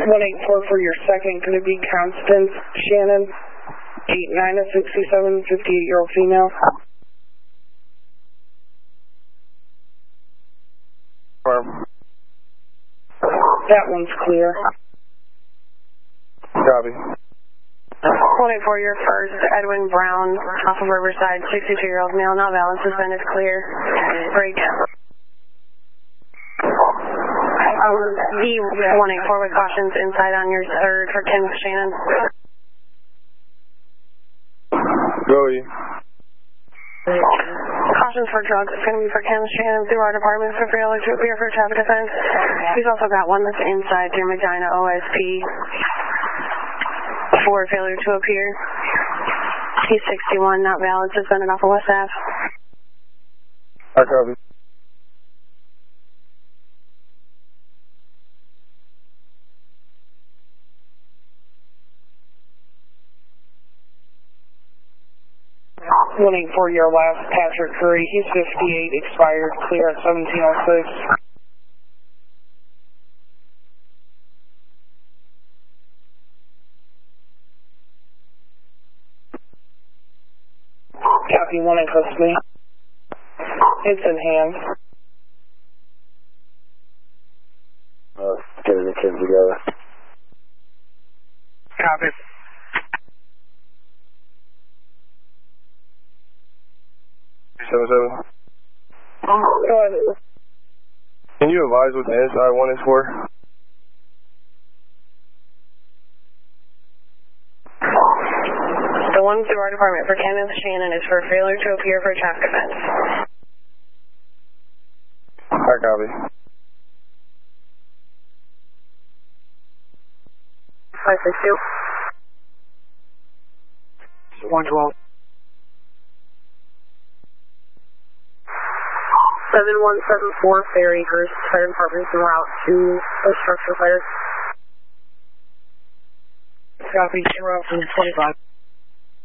184 for your second. Could it be Constance Shannon? 89 to 67, 58-year-old female. That one's clear. Copy. 184 your first. Edwin Brown off of Riverside, 62-year-old male, not valid, suspended, clear. Break. V184 with cautions inside on your third for Kim Shannon. Go ahead. Cautions for drugs. It's going to be for Kim Shannon through our department for failure to appear for traffic offense. He's also got one that's inside through Medina OSP for failure to appear. He's 61, not valid, suspended off of West Ave. I copy. Winning for your last, Patrick Curry. He's 58, expired, clear at 1706. Copy, 1 in custody. It's in hand. Getting the kids together. Copy. Go ahead. Can you advise what the inside one is for? The one through our department for Kenneth Shannon is for failure to appear for traffic offense. I copy. 562. 112. 7174 Fairacres Fire Department en route to a structure fire. Copy, 2 out from 25.